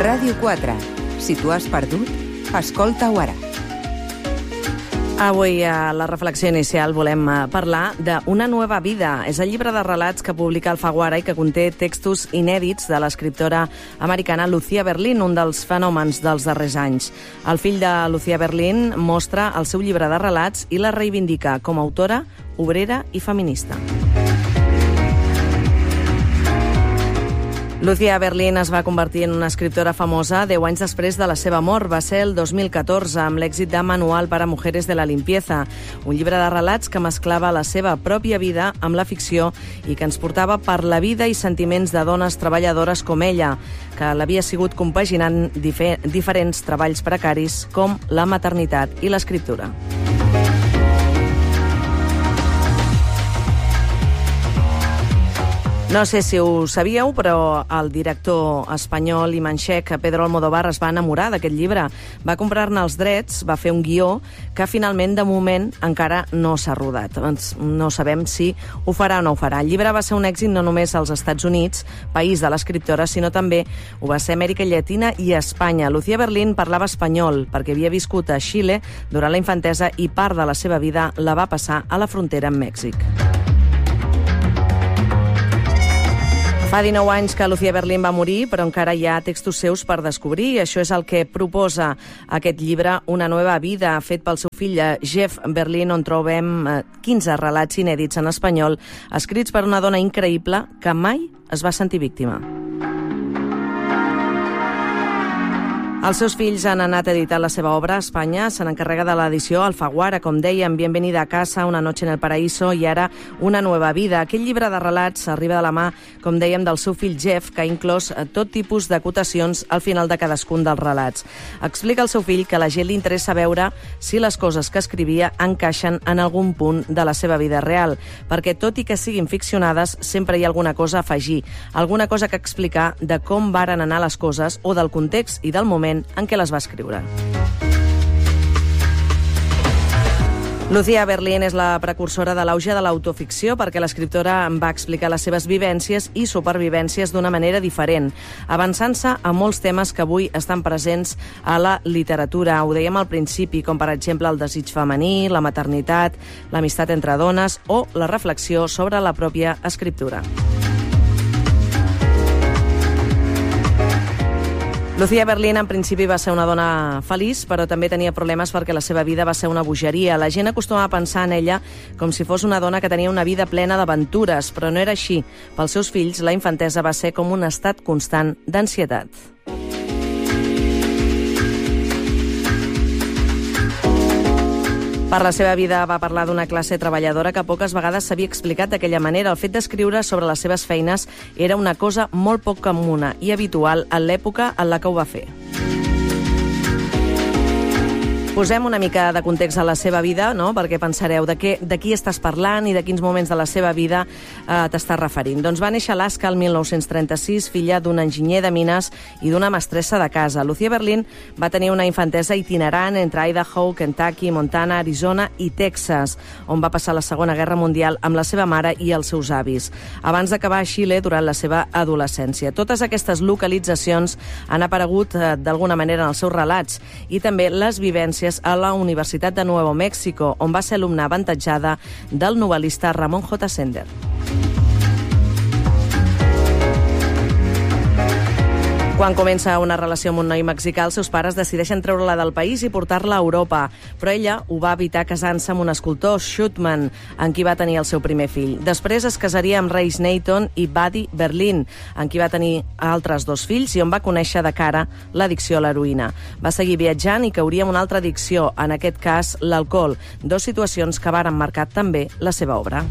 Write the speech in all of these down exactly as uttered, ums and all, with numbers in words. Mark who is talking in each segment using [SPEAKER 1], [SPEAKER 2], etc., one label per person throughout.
[SPEAKER 1] Ràdio quatre. Si tu has perdut, escolta-ho ara.
[SPEAKER 2] Avui a la reflexió inicial volem parlar d'Una nova vida. És el llibre de relats que publica Alfaguara i que conté textos inèdits de l'escriptora americana Lucia Berlin, un dels fenòmens dels darrers anys. El fill de Lucia Berlin mostra el seu llibre de relats i la reivindica com a autora, obrera i feminista. Lucia Berlin es va convertir en una escriptora famosa deu anys després de la seva mort. Va ser el dos mil catorze, amb l'èxit de Manual para mujeres de la limpieza, un llibre de relats que mesclava la seva pròpia vida amb la ficció i que ens portava per la vida i sentiments de dones treballadores com ella, que l'havia sigut compaginant difer- diferents treballs precaris com la maternitat i l'escriptura. No sé si ho sabíeu, però el director espanyol i manxec Pedro Almodóvar es va enamorar d'aquest llibre. Va comprar-ne els drets, va fer un guió que finalment, de moment, encara no s'ha rodat. No sabem si ho farà o no ho farà. El llibre va ser un èxit no només als Estats Units, país de l'escriptora, sinó també ho va ser a Amèrica Llatina i a Espanya. Lucia Berlin parlava espanyol perquè havia viscut a Xile durant la infantesa i part de la seva vida la va passar a la frontera amb Mèxic. Fa dinou anys que Lucia Berlin va morir, però encara hi ha textos seus per descobrir, i això és el que proposa aquest llibre, Una nova vida, fet pel seu fill Jeff Berlin, on trobem quinze relats inèdits en espanyol, escrits per una dona increïble que mai es va sentir víctima. Els seus fills han anat a editar la seva obra a Espanya. Se n'encarrega de l'edició Alfaguara, com dèiem, Bienvenida a casa, Una noche en el paraíso i ara Una nueva vida. Aquest llibre de relats arriba de la mà, com dèiem, del seu fill Jeff, que ha inclòs tot tipus d'acotacions al final de cadascun dels relats. Explica al seu fill que a la gent li interessa veure si les coses que escrivia encaixen en algun punt de la seva vida real, perquè tot i que siguin ficcionades, sempre hi ha alguna cosa a afegir, alguna cosa que explicar de com varen anar les coses o del context i del moment en què les va escriure. Lucia Berlin és la precursora de l'auge de l'autoficció perquè l'escriptora va explicar les seves vivències i supervivències d'una manera diferent, avançant-se a molts temes que avui estan presents a la literatura. Ho dèiem al principi, com per exemple el desig femení, la maternitat, l'amistat entre dones o la reflexió sobre la pròpia escriptura. Lucia Berlin en principi va ser una dona feliç, però també tenia problemes perquè la seva vida va ser una bogeria. La gent acostumava a pensar en ella com si fos una dona que tenia una vida plena d'aventures, però no era així. Pels seus fills, la infantesa va ser com un estat constant d'ansietat. Per la seva vida va parlar d'una classe treballadora que poques vegades s'havia explicat d'aquella manera. El fet d'escriure sobre les seves feines era una cosa molt poc comuna i habitual en l'època en la que ho va fer. Posem una mica de context a la seva vida, no? Perquè pensareu de, què, de qui estàs parlant i de quins moments de la seva vida eh, t'estàs referint. Doncs va néixer a Alaska el mil nou-cents trenta-sis, filla d'un enginyer de mines i d'una mestressa de casa. Lucia Berlin va tenir una infantesa itinerant entre Idaho, Kentucky, Montana, Arizona i Texas, on va passar la Segona Guerra Mundial amb la seva mare i els seus avis, abans d'acabar a Xile durant la seva adolescència. Totes aquestes localitzacions han aparegut eh, d'alguna manera en els seus relats i també les vivències a la Universitat de Nuevo México, on va ser alumna avantatjada del novel·lista Ramon J. Sender. Quan comença una relació amb un noi mexicà, els seus pares decideixen treure-la del país i portar-la a Europa, però ella ho va evitar casant-se amb un escultor, Schutman, en qui va tenir el seu primer fill. Després es casaria amb Reis Neyton i Buddy Berlin, en qui va tenir altres dos fills i on va conèixer de cara l'addicció a l'heroïna. Va seguir viatjant i cauria en una altra addicció, en aquest cas l'alcohol, dos situacions que varen marcar també la seva obra.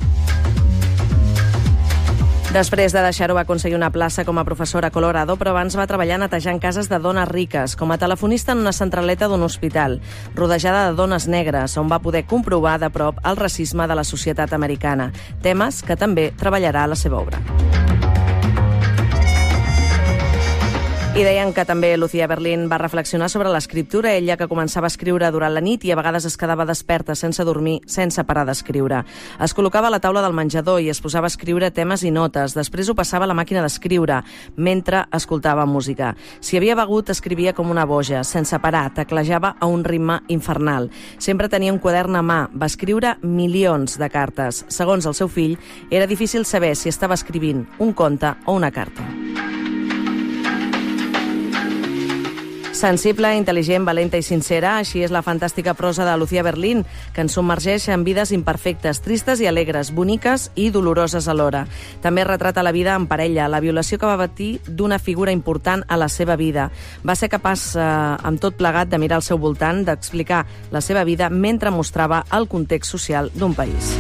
[SPEAKER 2] Després de deixar-ho va aconseguir una plaça com a professora a Colorado, però abans va treballar netejant cases de dones riques, com a telefonista en una centraleta d'un hospital, rodejada de dones negres, on va poder comprovar de prop el racisme de la societat americana, temes que també treballarà a la seva obra. I deien que també Lucía Berlín va reflexionar sobre l'escriptura, ella que començava a escriure durant la nit i a vegades es quedava desperta sense dormir, sense parar d'escriure. Es col·locava a la taula del menjador i es posava a escriure temes i notes. Després ho passava a la màquina d'escriure, mentre escoltava música. Si havia begut, escrivia com una boja, sense parar, teclejava a un ritme infernal. Sempre tenia un quadern a mà, va escriure milions de cartes. Segons el seu fill, era difícil saber si estava escrivint un conte o una carta. Sensible, intel·ligent, valenta i sincera, així és la fantàstica prosa de Lucía Berlín, que ens submergeix en vides imperfectes, tristes i alegres, boniques i doloroses alhora. També retrata la vida en parella, la violació que va patir d'una figura important a la seva vida. Va ser capaç, eh, amb tot plegat, de mirar al seu voltant, d'explicar la seva vida mentre mostrava el context social d'un país.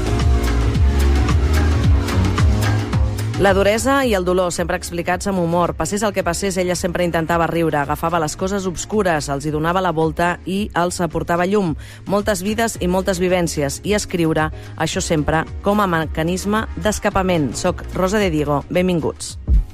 [SPEAKER 2] La duresa i el dolor, sempre explicats amb humor. Passés el que passés, ella sempre intentava riure, agafava les coses obscures, els hi donava la volta i els aportava llum. Moltes vides i moltes vivències, i escriure, això sempre, com a mecanisme d'escapament. Soc Rosa de Diego, benvinguts.